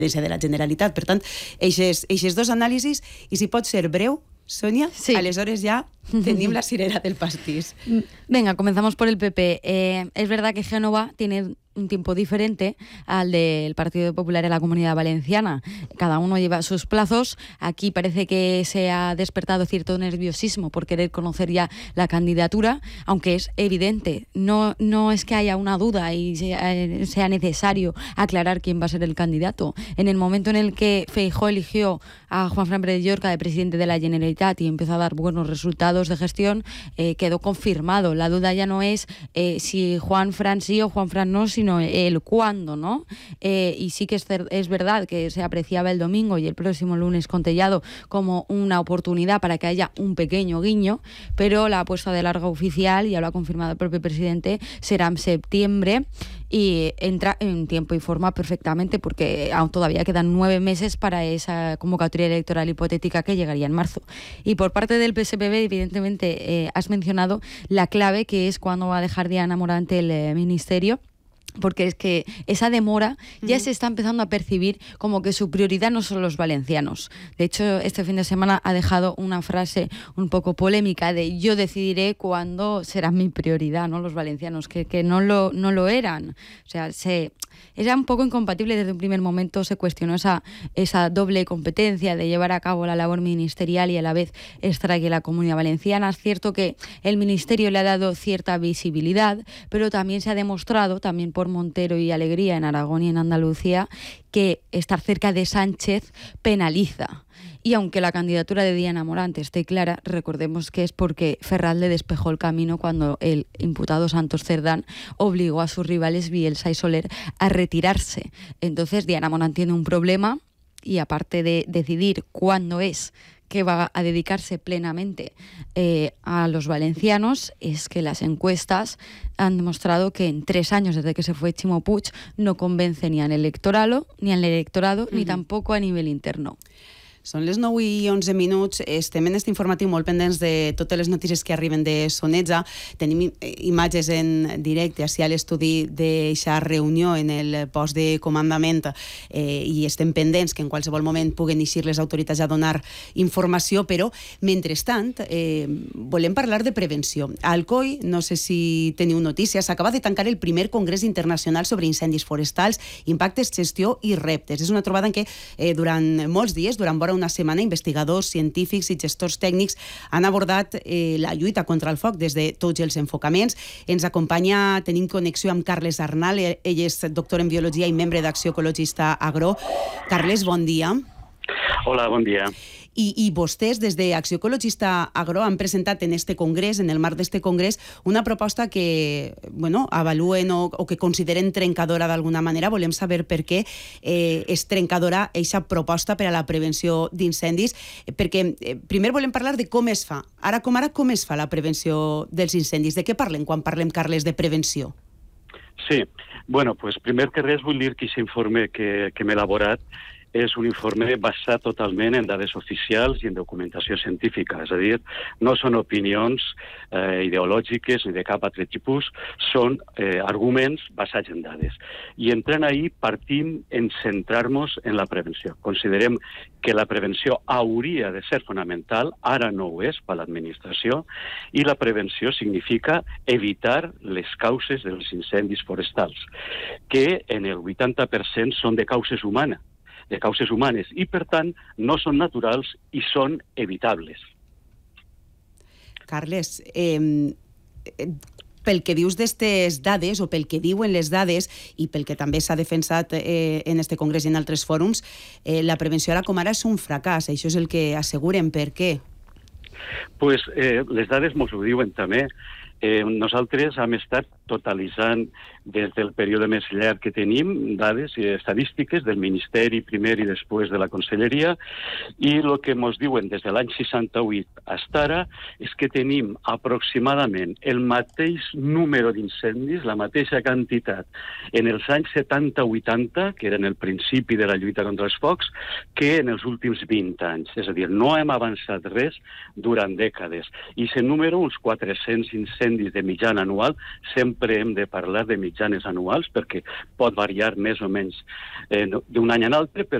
de la Generalitat. Per tant, eixes dos anàlisis, i si pot ser breu, Sonia, sí. Aleshores ya tenim la cirera del pastís. Venga, comenzamos por el PP. Es verdad que Génova tiene un tiempo diferente al del Partido Popular en la Comunidad Valenciana. Cada uno lleva sus plazos. Aquí parece que se ha despertado cierto nerviosismo por querer conocer ya la candidatura, aunque es evidente, no es que haya una duda y sea necesario aclarar quién va a ser el candidato. En el momento en el que Feijóo eligió a Juanfran Pérez Llorca de presidente de la Generalitat y empezó a dar buenos resultados de gestión, quedó confirmado. La duda ya no es si Juanfran sí o Juanfran no, sino el cuándo, ¿no? Y sí que es verdad que se apreciaba el domingo y el próximo lunes con Tellado como una oportunidad para que haya un pequeño guiño, pero la apuesta de larga oficial, ya lo ha confirmado el propio presidente, será en septiembre, y entra en tiempo y forma perfectamente porque aún todavía quedan 9 meses para esa convocatoria electoral hipotética que llegaría en marzo. Y por parte del PSPB, evidentemente, has mencionado la clave, que es cuándo va a dejar Diana Morante el ministerio, porque es que esa demora ya se está empezando a percibir como que su prioridad no son los valencianos. De hecho, este fin de semana ha dejado una frase un poco polémica de yo decidiré cuándo será mi prioridad, ¿no? Los valencianos, que no lo eran. O sea, era un poco incompatible. Desde un primer momento se cuestionó esa doble competencia de llevar a cabo la labor ministerial y a la vez estar aquí en la Comunidad Valenciana. Es cierto que el ministerio le ha dado cierta visibilidad, pero también se ha demostrado, también por Montero y Alegría en Aragón y en Andalucía, que estar cerca de Sánchez penaliza. Y aunque la candidatura de Diana Morante esté clara, recordemos que es porque Ferraz le despejó el camino cuando el imputado Santos Cerdán obligó a sus rivales Bielsa y Soler a retirarse. Entonces Diana Morante tiene un problema, y aparte de decidir cuándo es que va a dedicarse plenamente a los valencianos, es que las encuestas han demostrado que en 3 años desde que se fue Ximo Puig no convence ni al electorado, ni tampoco a nivel interno. Són les 9:11. Estem en este informatiu molt pendents de totes les notícies que arriben de Sonetja. Tenim imatges en directe així a l'estudi d'aquesta reunió en el post de comandament, i estem pendents que en qualsevol moment puguen eixir les autoritats a donar informació, però mentrestant volem parlar de prevenció. A Alcoi, no sé si teniu notícies, s'acaba de tancar el primer Congrés Internacional sobre Incendis Forestals, Impactes, Gestió i Reptes. És una trobada en què durant molts dies, durant vora una setmana, investigadors, científics i gestors tècnics han abordat la lluita contra el foc des de tots els enfocaments. Ens acompanya, tenim connexió amb Carles Arnal, ell és doctor en Biologia i membre d'Acció Ecologista Agro. Carles, bon dia. Hola, bon dia. I vostès, des d'Acció Ecologista Agro, han presentat en este congrés, en el marc d'este congrés, una proposta que avaluen o que consideren trencadora d'alguna manera. Volem saber per què és trencadora aquesta proposta per a la prevenció d'incendis, perquè primer volem parlar de com es fa. Ara com es fa la prevenció dels incendis? De què parlem quan parlem, Carles, de prevenció? Sí, bueno, pues primer que res vull dir que aquest informe que m'he elaborat és un informe basat totalment en dades oficials i en documentació científica. És a dir, no són opinions ideològiques ni de cap altre tipus, són arguments basats en dades. I entrant ahí partim en centrar-nos en la prevenció. Considerem que la prevenció hauria de ser fonamental, ara no ho és per l'administració, i la prevenció significa evitar les causes dels incendis forestals, que en el 80% són de causes humanes, i, per tant, no són naturals i són evitables. Carles, pel que dius d'estes dades, o pel que diuen les dades, i pel que també s'ha defensat en este congrés i en altres fòrums, la prevenció ara com ara és un fracàs. Això és el que asseguren. Per què? Pues les dades mos ho diuen també. Nosaltres hem estat totalitzant des del període més llarg que tenim dades i estadístiques del Ministeri primer i després de la Conselleria, i el que ens diuen des de l'any 68 fins ara és que tenim aproximadament el mateix número d'incendis, la mateixa quantitat en els anys 70-80, que eren el principi de la lluita contra els focs, que en els últims 20 anys. És a dir, no hem avançat res durant dècades. I aquest número, uns 400 incendis de mitjana anual, 100 sempre hem de parlar de mitjanes anuals, perquè pot variar més o menys d'un any a l'altre, però